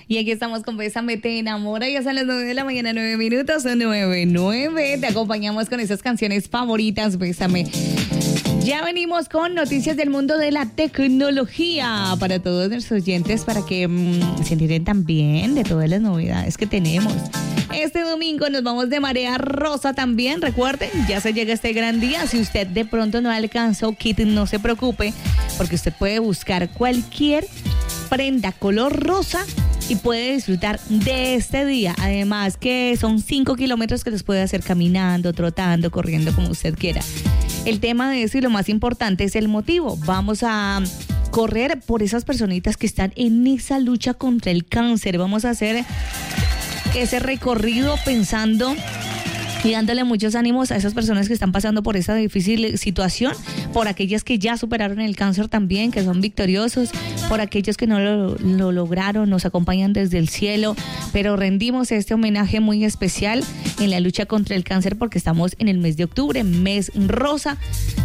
Y aquí estamos con Bésame Te Enamora. Ya son las 9 de la mañana, 9 minutos, son 9:09. Te acompañamos con esas canciones favoritas, Bésame. Ya venimos con noticias del mundo de la tecnología para todos nuestros oyentes, para que se enteren también de todas las novedades que tenemos. Este domingo nos vamos de marea rosa también. Recuerden, ya se llega este gran día. Si usted de pronto no alcanzó kit, no se preocupe, porque usted puede buscar cualquier prenda color rosa y puede disfrutar de este día. Además que son 5 kilómetros que los puede hacer caminando, trotando, corriendo, como usted quiera. El tema de eso y lo más importante es el motivo. Vamos a correr por esas personitas que están en esa lucha contra el cáncer. Vamos a hacer ese recorrido pensando y dándole muchos ánimos a esas personas que están pasando por esa difícil situación, por aquellas que ya superaron el cáncer también, que son victoriosos, por aquellos que no lo lograron, nos acompañan desde el cielo, pero rendimos este homenaje muy especial en la lucha contra el cáncer porque estamos en el mes de octubre, mes rosa.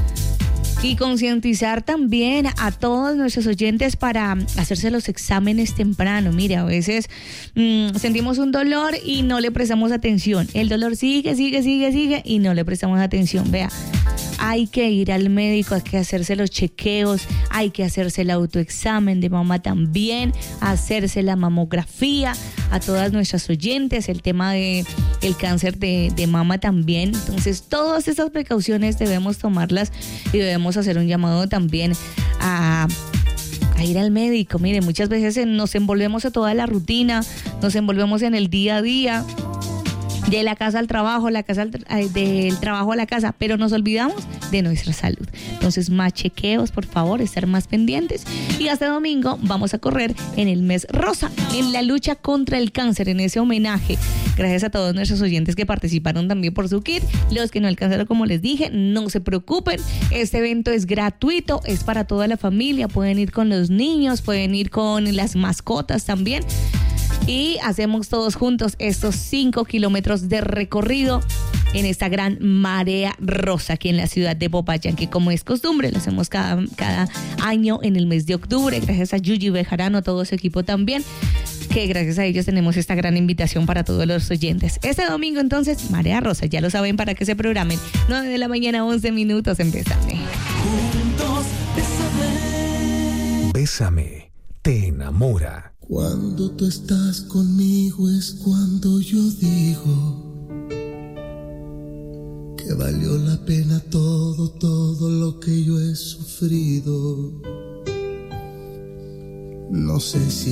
Y concientizar también a todos nuestros oyentes para hacerse los exámenes temprano. Mire, a veces sentimos un dolor y no le prestamos atención. El dolor sigue y no le prestamos atención. Vea, hay que ir al médico, hay que hacerse los chequeos, hay que hacerse el autoexamen de mama también, hacerse la mamografía. A todas nuestras oyentes, el tema de el cáncer de mama también. Entonces, todas esas precauciones debemos tomarlas y debemos hacer un llamado también a ir al médico. Mire, muchas veces nos envolvemos a toda la rutina, nos envolvemos en el día a día, de la casa al trabajo, del trabajo a la casa, pero nos olvidamos de nuestra salud. Entonces, más chequeos, por favor, estar más pendientes. Y hasta domingo vamos a correr en el mes rosa, en la lucha contra el cáncer, en ese homenaje. Gracias a todos nuestros oyentes que participaron también por su kit. Los que no alcanzaron, como les dije, no se preocupen. Este evento es gratuito, es para toda la familia. Pueden ir con los niños, pueden ir con las mascotas también. Y hacemos todos juntos estos 5 kilómetros de recorrido en esta gran marea rosa aquí en la ciudad de Popayán, que como es costumbre lo hacemos cada año en el mes de octubre. Gracias a Yuyi Bejarano, todo su equipo también, que gracias a ellos tenemos esta gran invitación para todos los oyentes. Este domingo entonces, marea rosa, ya lo saben para que se programen. 9 de la mañana, 11 minutos, empezame. Juntos, bésame. Bésame, te enamora. Cuando tú estás conmigo es cuando yo digo que valió la pena todo lo que yo he sufrido. No sé si